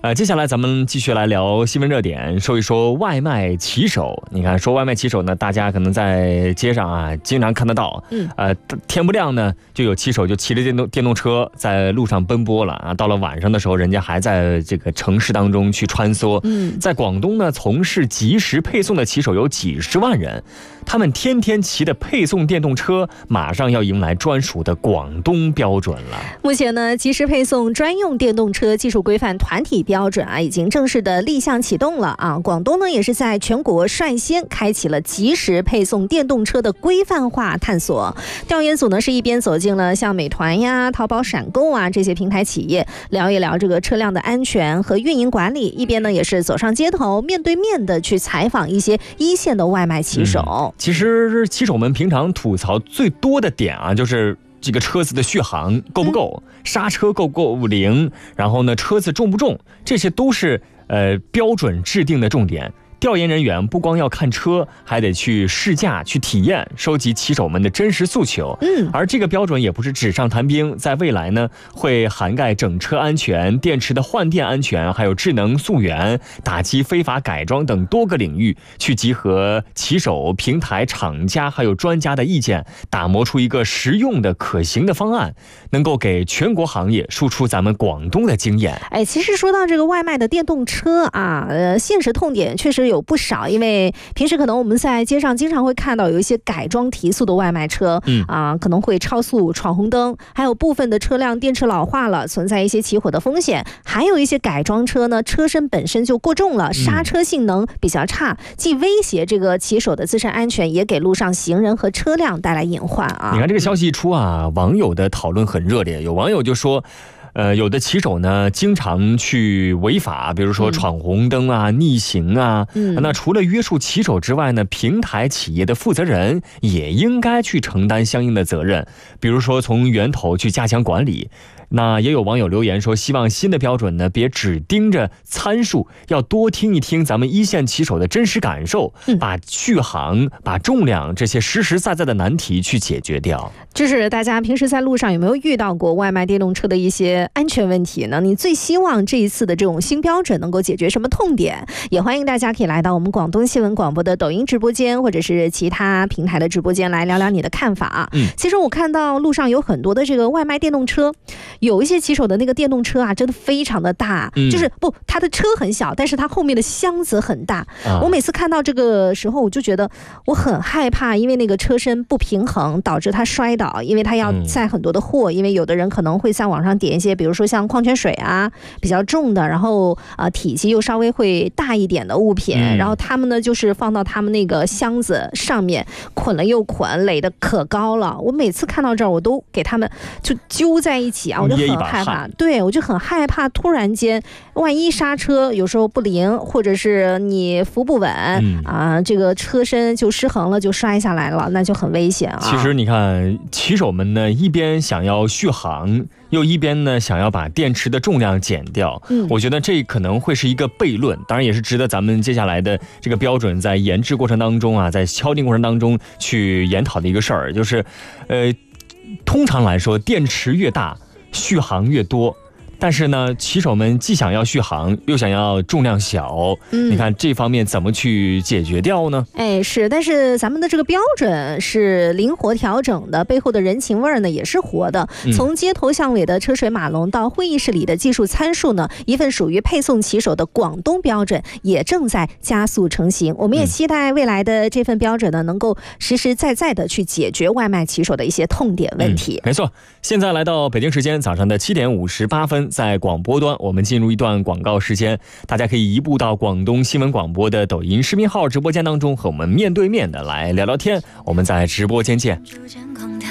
接下来咱们继续来聊新闻热点，说一说外卖骑手。你看，说外卖骑手呢，大家可能在街上啊经常看得到。天不亮呢，就有骑手就骑着电动车在路上奔波了啊。到了晚上的时候，人家还在这个城市当中去穿梭。在广东呢，从事即时配送的骑手有几十万人，他们天天骑的配送电动车，马上要迎来专属的广东标准了。 目前呢，即时配送专用电动车技术规范团体标准已经正式的立项启动了啊！广东呢也是在全国率先开启了即时配送电动车的规范化探索。调研组呢是一边走进了像美团呀、淘宝闪购这些平台企业，聊一聊这个车辆的安全和运营管理，一边呢也是走上街头，面对面的去采访一些一线的外卖骑手。 其实骑手们平常吐槽最多的点就是这个车子的续航够不够，刹车够不够灵，然后呢车子重不重，这些都是标准制定的重点。调研人员不光要看车，还得去试驾、去体验，收集骑手们的真实诉求。而这个标准也不是纸上谈兵，在未来呢，会涵盖整车安全、电池的换电安全，还有智能溯源、打击非法改装等多个领域，去集合骑手、平台、厂家还有专家的意见，打磨出一个实用的、可行的方案，能够给全国行业输出咱们广东的经验。 其实说到这个外卖的电动车现实痛点确实有不少，因为平时可能我们在街上经常会看到有一些改装提速的外卖车，可能会超速闯红灯，还有部分的车辆电池老化了，存在一些起火的风险，还有一些改装车呢，车身本身就过重了，刹车性能比较差，既威胁这个骑手的自身安全，也给路上行人和车辆带来隐患你看这个消息一出网友的讨论很热烈，有网友就说有的骑手呢经常去违法，比如说闯红灯逆行那除了约束骑手之外呢，平台企业的负责人也应该去承担相应的责任，比如说从源头去加强管理。那也有网友留言说，希望新的标准呢别只盯着参数，要多听一听咱们一线骑手的真实感受，把续航、把重量这些实实在在的难题去解决掉。 就是大家平时在路上有没有遇到过外卖电动车的一些安全问题呢？你最希望这一次的这种新标准能够解决什么痛点？也欢迎大家可以来到我们广东新闻广播的抖音直播间，或者是其他平台的直播间来聊聊你的看法。其实我看到路上有很多的这个外卖电动车，有一些骑手的那个电动车真的非常的大，就是他的车很小，但是他后面的箱子很大。我每次看到这个时候，我就觉得我很害怕，因为那个车身不平衡导致他摔倒，因为他要载很多的货，因为有的人可能会在网上点一些，比如说像矿泉水比较重的，然后体积又稍微会大一点的物品，然后他们呢就是放到他们那个箱子上面，捆了又捆，垒得可高了。我每次看到这儿，我都给他们就揪在一起我就很害怕，对，我就很害怕突然间万一刹车有时候不灵，或者是你扶不稳这个车身就失衡了，就摔下来了，那就很危险其实你看骑手们呢，一边想要续航，又一边呢想要把电池的重量减掉，我觉得这可能会是一个悖论，当然也是值得咱们接下来的这个标准在研制过程当中在敲定过程当中去研讨的一个事儿，就是通常来说电池越大续航越多，但是呢骑手们既想要续航又想要重量小，你看这方面怎么去解决掉呢？ 是，但是咱们的这个标准是灵活调整的，背后的人情味呢也是活的。从街头巷尾的车水马龙到会议室里的技术参数呢，一份属于配送骑手的广东标准也正在加速成型。我们也期待未来的这份标准呢，能够实实在在的去解决外卖骑手的一些痛点问题。 没错，现在来到北京时间早上的7点58分，在广播端我们进入一段广告时间，大家可以移步到广东新闻广播的抖音视频号直播间当中，和我们面对面的来聊聊天。我们在直播间见。